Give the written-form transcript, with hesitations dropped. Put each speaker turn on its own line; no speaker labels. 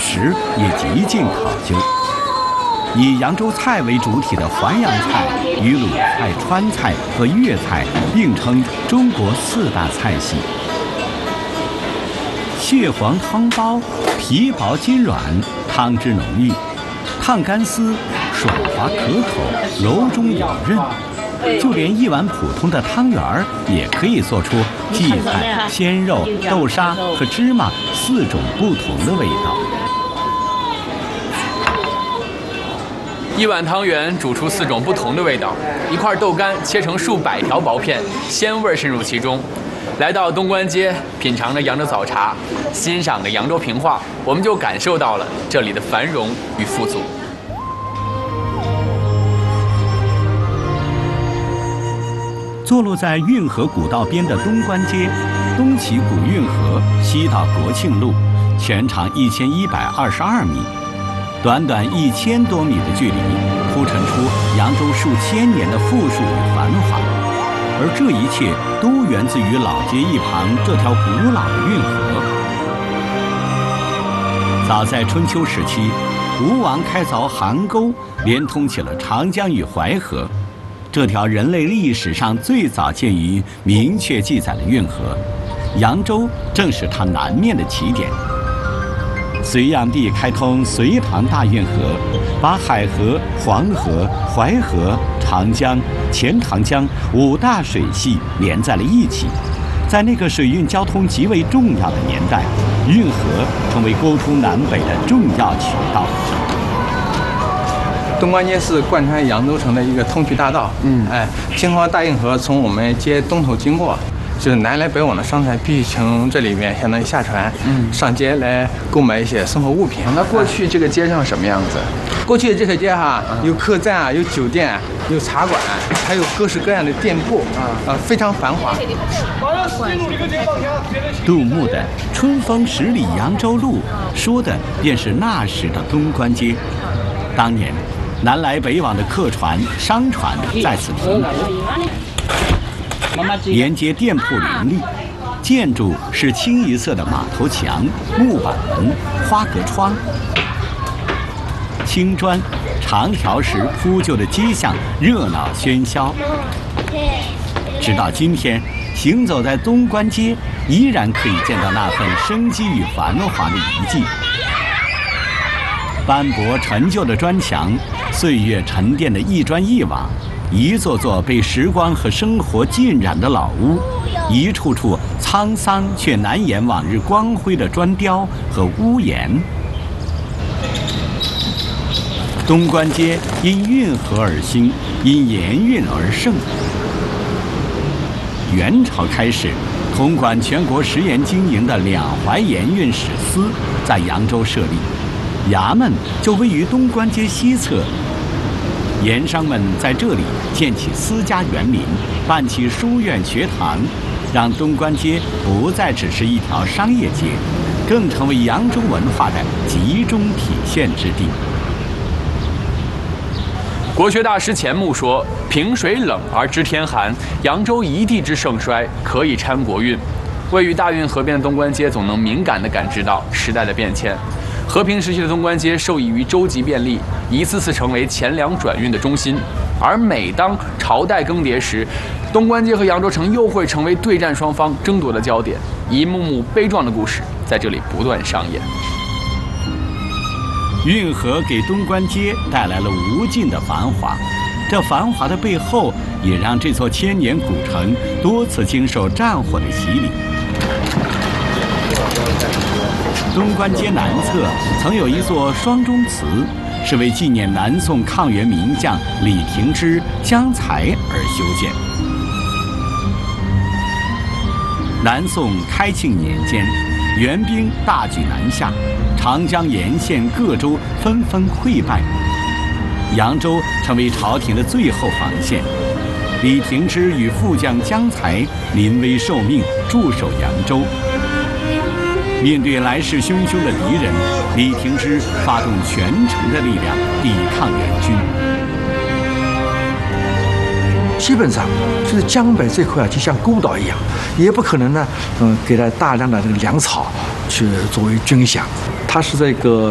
食也极尽考究。以扬州菜为主体的淮扬菜与鲁菜、川菜和粤菜并称中国4大菜系。蟹黄汤包皮薄筋软，汤汁浓郁，烫干丝爽滑可口，柔中有韧。就连一碗普通的汤圆儿，也可以做出荠菜、鲜肉、豆沙和芝麻4种不同的味道。
一碗汤圆煮出4种不同的味道，一块豆干切成数百条薄片，鲜味渗入其中。来到东关街，品尝着扬州早茶，欣赏着扬州平话，我们就感受到了这里的繁荣与富足。
坐落在运河古道边的东关街，东起古运河，西到国庆路，全长1122米，短短1000多米的距离，铺陈出扬州数千年的富庶与繁华。而这一切都源自于老街一旁这条古老的运河。早在春秋时期，吴王开凿邗沟，连通起了长江与淮河。这条人类历史上最早见于明确记载的运河，扬州正是它南面的起点。隋炀帝开通隋唐大运河，把海河、黄河、淮河、长江、钱塘江5大水系连在了一起。在那个水运交通极为重要的年代，运河成为沟通南北的重要渠道。
东关街是贯穿扬州城的一个通衢大道。京杭大运河从我们街东头经过，就是南来北往的商船必须从这里面相当于下船，上街来购买一些生活物品。
那过去这个街上什么样子？
过去这条街有客栈有酒店，有茶馆，还有各式各样的店铺，非常繁华。
杜牧的《春风十里扬州路》说的便是那时的东关街。当年，南来北往的客船、商船在此停泊，沿街店铺林立，建筑是清一色的马头墙、木板门、花格窗，青砖、长条石铺就的街巷热闹喧嚣。直到今天，行走在东关街，依然可以见到那份生机与繁华的遗迹。斑驳陈旧的砖墙，岁月沉淀的一砖一瓦，一座座被时光和生活浸染的老屋，一处处沧桑却难掩往日光辉的砖雕和屋檐。东关街因运河而兴，因盐运而盛。元朝开始，统管全国食盐经营的两淮盐运使司在扬州设立。衙门就位于东关街西侧，盐商们在这里建起私家园林，办起书院学堂，让东关街不再只是一条商业街，更成为扬州文化的集中体现之地。
国学大师钱穆说：“平水冷而知天寒，扬州一地之盛衰，可以掺国运。”位于大运河边的东关街，总能敏感地感知到时代的变迁。和平时期的东关街受益于舟楫便利，一次次成为钱粮转运的中心。而每当朝代更迭时，东关街和扬州城又会成为对战双方争夺的焦点，一幕幕悲壮的故事在这里不断上演。
运河给东关街带来了无尽的繁华，这繁华的背后，也让这座千年古城多次经受战火的洗礼。东关街南侧曾有一座双钟祠，是为纪念南宋抗元名将李廷芝、江才而修建。南宋开庆年间，元兵大举南下，长江沿线各州纷纷溃败，扬州成为朝廷的最后防线。李廷芝与副将江才临危受命，驻守扬州。面对来势汹汹的敌人，李廷芝发动全城的力量抵抗元军。
基本上就是江北这块就像孤岛一样，也不可能呢，给他大量的这个粮草去作为军饷。它是这个